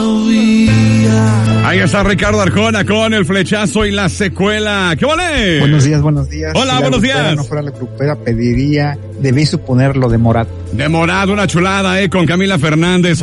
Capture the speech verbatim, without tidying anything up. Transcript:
Ahí está Ricardo Arjona con el flechazo y la secuela. ¿Qué vale? Buenos días, buenos días. Hola, si buenos la días. Si no fuera la grupera, pediría, debí suponerlo de Morat. De Morat, una chulada, eh, con Camila Fernández.